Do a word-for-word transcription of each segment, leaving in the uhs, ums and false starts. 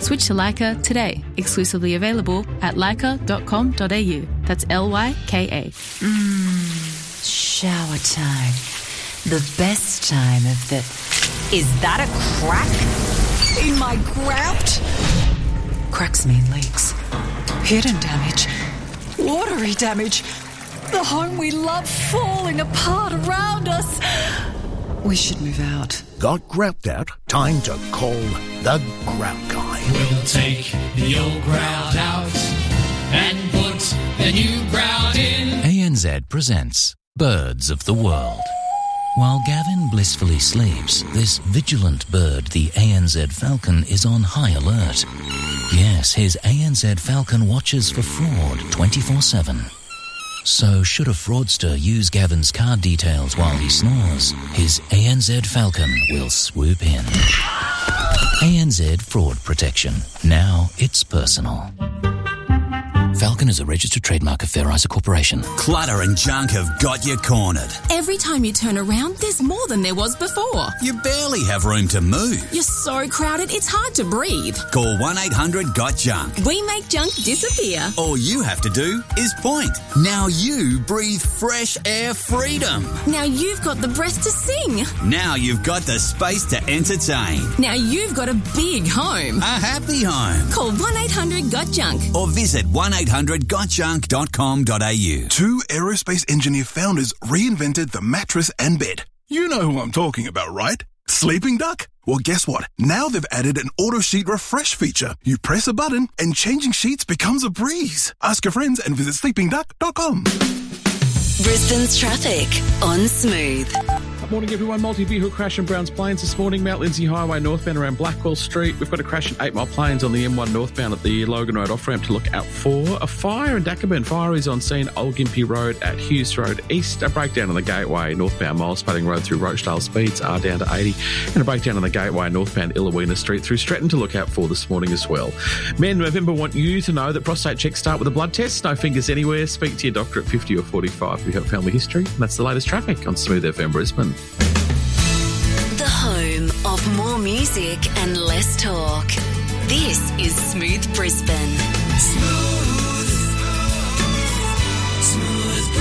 Switch to Leica today. Exclusively available at leica dot com dot a u. That's L Y K A. Mmm, shower time. The best time of the... Is that a crack in my grout? Cracks mean leaks. Hidden damage. Watery damage. The home we love falling apart around us. We should move out. Got grout out? Time to call the Grout Guy. We'll take the old grout out and put the new grout in. A N Z presents Birds of the World. While Gavin blissfully sleeps, this vigilant bird, the A N Z falcon, is on high alert. Yes, his A N Z falcon watches for fraud twenty-four seven. So should a fraudster use Gavin's card details while he snores, his A N Z falcon will swoop in. A N Z Fraud Protection. Now it's personal. Falcon is a registered trademark of Fair Isa Corporation. Clutter and junk have got you cornered. Every time you turn around, there's more than there was before. You barely have room to move. You're so crowded, it's hard to breathe. Call one eight hundred got junk. We make junk disappear. All you have to do is point. Now you breathe fresh air freedom. Now you've got the breath to sing. Now you've got the space to entertain. Now you've got a big home. A happy home. Call one eight hundred got junk. Or visit one eight hundred got junk dot com dot a u. Two aerospace engineer founders reinvented the mattress and bed. You know who I'm talking about, right? Sleeping Duck? Well, guess what? Now they've added an auto sheet refresh feature. You press a button and changing sheets becomes a breeze. Ask your friends and visit sleeping duck dot com. Brisbane's traffic on Smooth. Good morning, everyone. Multi-vehicle crash in Browns Plains this morning. Mount Lindsay Highway northbound around Blackwell Street. We've got a crash in Eight Mile Plains on the M one northbound at the Logan Road off-ramp to look out for. A fire in Dackerburn. Fire is on scene Old Gympie Road at Hughes Road East. A breakdown on the Gateway northbound Miles Spudding Road through Rochdale. Speeds are down to eighty. And a breakdown on the Gateway northbound Illawina Street through Stretton to look out for this morning as well. Men, November want you to know that prostate checks start with a blood test. No fingers anywhere. Speak to your doctor at fifty or forty-five if you have family history. And that's the latest traffic on Smooth F M Brisbane. The home of more music and less talk. This is Smooth Brisbane. Smooth. Smooth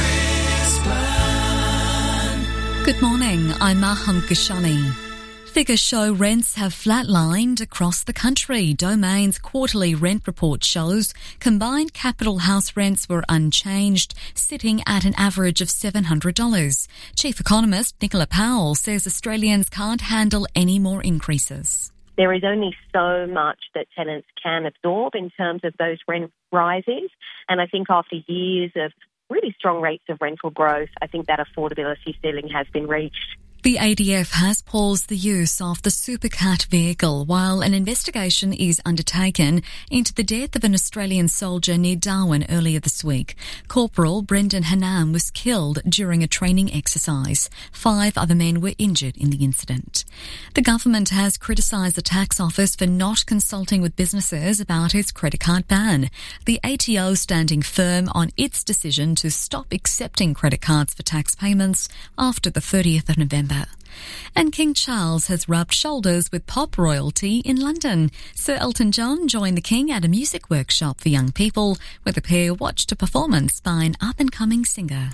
Brisbane. Good morning, I'm Maham Kashani. Figures show rents have flatlined across the country. Domain's quarterly rent report shows combined capital house rents were unchanged, sitting at an average of seven hundred dollars. Chief economist Nicola Powell says Australians can't handle any more increases. There is only so much that tenants can absorb in terms of those rent rises. And I think after years of really strong rates of rental growth, I think that affordability ceiling has been reached. The A D F has paused the use of the Supercat vehicle while an investigation is undertaken into the death of an Australian soldier near Darwin earlier this week. Corporal Brendan Hanam was killed during a training exercise. Five other men were injured in the incident. The government has criticised the tax office for not consulting with businesses about its credit card ban. The A T O standing firm on its decision to stop accepting credit cards for tax payments after the thirtieth of November. And King Charles has rubbed shoulders with pop royalty in London. Sir Elton John joined the King at a music workshop for young people, where the pair watched a performance by an up-and-coming singer.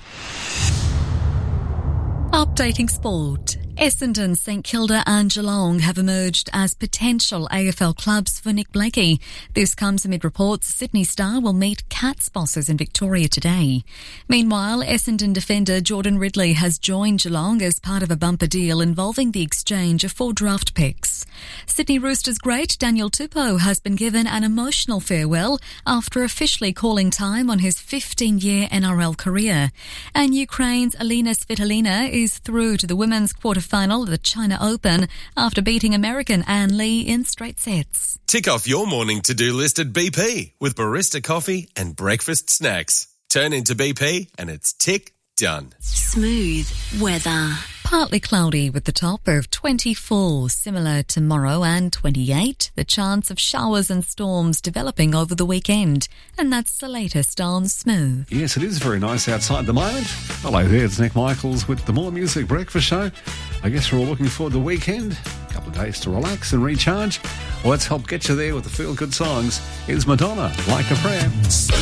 Updating sport. Essendon, St Kilda and Geelong have emerged as potential A F L clubs for Nick Blakey. This comes amid reports Sydney Star will meet Cats bosses in Victoria today. Meanwhile, Essendon defender Jordan Ridley has joined Geelong as part of a bumper deal involving the exchange of four draft picks. Sydney Roosters great Daniel Tupou has been given an emotional farewell after officially calling time on his fifteen-year N R L career. And Ukraine's Alina Svitolina is through to the women's quarterfinal of the China Open after beating American Ann Lee in straight sets. Tick off your morning to-do list at B P with barista coffee and breakfast snacks. Turn into B P and it's tick done. Smooth weather. Partly cloudy with the top of twenty-four, similar tomorrow, and twenty-eight. The chance of showers and storms developing over the weekend. And that's the latest on Smooth. Yes, it is very nice outside at the moment. Hello there, it's Nick Michaels with the More Music Breakfast Show. I guess we're all looking forward to the weekend. A couple of days to relax and recharge. Let's help get you there with the feel-good songs. Here's Madonna, Like a Prayer.